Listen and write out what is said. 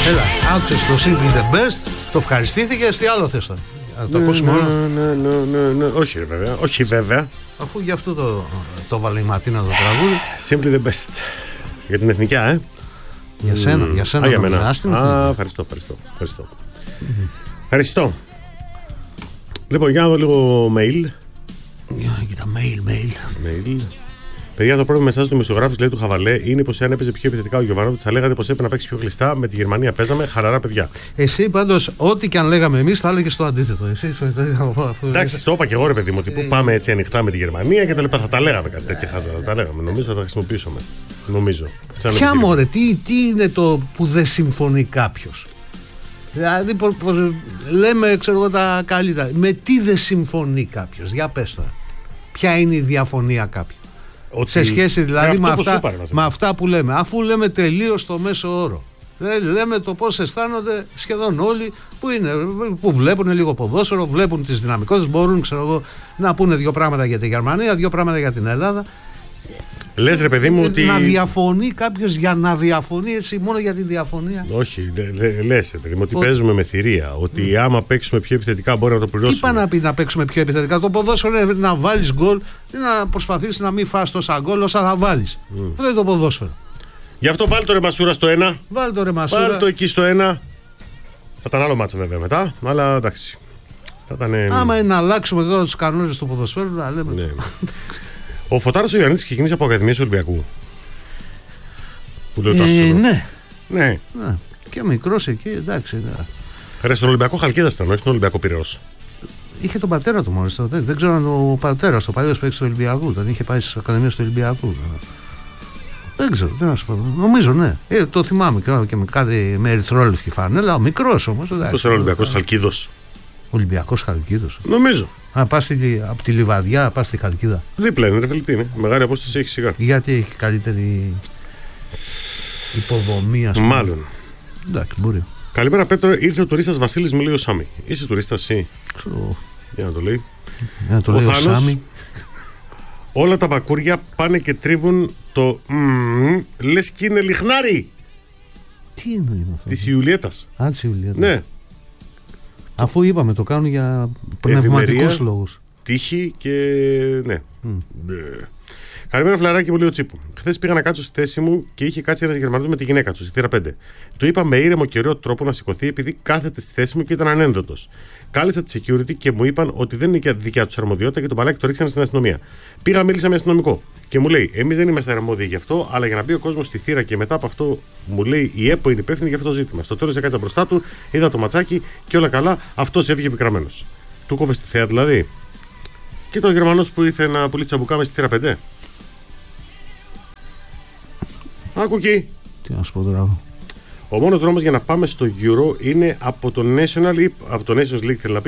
Έλα, άκουσες το Simply the Best, το ευχαριστήθηκες, τι άλλο θες τώρα? Το ακούσουμε όλο. Ναι. Όχι βέβαια, όχι βέβαια. Αφού γι' αυτό το βάλε η Ματίνα το τραγούδι. Simply the best. Για την εθνικιά, Για σένα, για μένα. Ευχαριστώ. Ευχαριστώ. Λοιπόν, για να δω λίγο mail. Κοίτα, mail. Παιδιά, το πρόβλημα με εσάς του δημοσιογράφου, λέει, του Χαβαλέ, είναι πως εάν έπαιζε πιο επιθετικά ο Γιωβάνοβιτ, θα λέγατε πως έπρεπε να παίξει πιο κλειστά. Με τη Γερμανία παίζαμε χαλαρά, παιδιά. Εσύ πάντως, ό,τι και αν λέγαμε εμείς, θα έλεγες το αντίθετο. Εντάξει, το είπα και εγώ, ρε παιδί μου, ότι πού πάμε έτσι ανοιχτά με τη Γερμανία και τα λοιπά. Θα τα λέγαμε κάτι τέτοια χάζα. Θα τα λέγαμε. Νομίζω θα τα χρησιμοποιήσουμε. Νομίζω. Ποια μωρέ, τι είναι το που δεν συμφωνεί κάποιος? Δηλαδή, λέμε, ξέρω εγώ, τα καλύτερα. Με τι δεν συμφωνεί κάποιος? Για πες τώρα. Ποια είναι η διαφωνία κάποιου? Σε σχέση δηλαδή με αυτά που λέμε. Αφού λέμε τελείως το μέσο όρο. Λέμε το πώς αισθάνονται σχεδόν όλοι που βλέπουν λίγο ποδόσφαιρο, βλέπουν τις δυναμικότητες, μπορούν, ξέρω εγώ, να πούνε δύο πράγματα για τη Γερμανία, δύο πράγματα για την Ελλάδα. Λες, ρε παιδί μου, ότι. Να διαφωνεί κάποιος για να διαφωνεί, έτσι, μόνο για τη διαφωνία? Όχι, λες, ρε παιδί μου, ότι παίζουμε με θηρία. Ότι άμα παίξουμε πιο επιθετικά μπορεί να το πληρώσουμε. Τι πάει να πει να παίξουμε πιο επιθετικά? Το ποδόσφαιρο είναι να βάλεις γκολ ή να προσπαθήσεις να μην φας τόσα γκολ όσα θα βάλεις. Αυτό είναι το ποδόσφαιρο. Γι' αυτό βάλει το Ρεμασούρα στο 1. Βάλει το Ρεμασούρα. Βάλει το εκεί στο 1. Θα ήταν άλλο μάτσα βέβαια μετά, αλλά εντάξει. Άμα είναι να αλλάξουμε τώρα τους κανόνες του ποδοσφαίρου, να λέμε. Ναι. Ο Φωτάρος ο Ιωαννίτης ξεκίνησε από Ακαδημίες Ολυμπιακού. Που λέω ναι. Και μικρός εκεί, εντάξει. Ρε, στον Ολυμπιακό Χαλκίδας ήταν, όχι στον Ολυμπιακό Πειραιώς. Είχε τον πατέρα του μόλις τότε. Δεν ξέρω αν ο πατέρας, το παλιός παίκτης του Ολυμπιακού, τον είχε πάει στις Ακαδημίες του Ολυμπιακού. Δεν ξέρω, τι να σου πω. Νομίζω, ναι. Το θυμάμαι και με ερυθρόλευκη φανέλα. Ο μικρός όμως. Πώς είναι ο Ολυμπιακός Χαλκίδος? Ολυμπιακός Χαλκίδος. Νομίζω. Πας από τη Λιβαδιά, πας στη Χαλκίδα. Δίπλα είναι, ρε φίλε, είναι. Μεγάλη απόσταση έχει σιγά. Γιατί έχει καλύτερη υποδομή, ας πούμε. Μάλλον. Εντάξει, μπορεί. Καλημέρα, Πέτρο. Ήρθε ο τουρίστας Βασίλης, μου λέει ο Σάμι. Είσαι τουρίστας εσύ? Για να το λέει. Ο Θάνος. Όλα τα μπακούρια πάνε και τρίβουν το λες και είναι λιχνάρι. Τι είναι αυτό? Της Ιουλιέτας. Της Ιουλιέτας. Ναι. Αφού είπαμε το κάνουν για πνευματικούς λόγους. Τύχη και ναι. Καλημέρα, Φλαράκι, μου λέει ο Τσίπου. Χθες πήγα να κάτσω στη θέση μου και είχε κάτσει ένας Γερμανός με τη γυναίκα του, στη θύρα 5. Του είπα με ήρεμο και ωραίο τρόπο να σηκωθεί επειδή κάθεται στη θέση μου και ήταν ανένδοτος. Κάλεσα τη security και μου είπαν ότι δεν είναι δικιά του αρμοδιότητα και το μπαλάκι το ρίξανε στην αστυνομία. Πήγα, μίλησα με αστυνομικό και μου λέει: εμείς δεν είμαστε αρμόδιοι γι' αυτό, αλλά για να μπει ο κόσμος στη θύρα και μετά από αυτό μου λέει η ΕΠΟ είναι υπεύθυνη για αυτό το ζήτημα. Στο τέλος έκατσα μπροστά του, είδα το ματσάκι και όλα καλά, αυτός έβγε πικραμένος. Του κόβε στη θέα δηλαδή. Και το Γερμανός που ήθελε να πουλήσει τσαμπουκάμε στη θύρα 5. Άκου εκεί. Τι να σου πω τώρα. Ο μόνος δρόμος για να πάμε στο Euro είναι από το National League, θέλω να πει,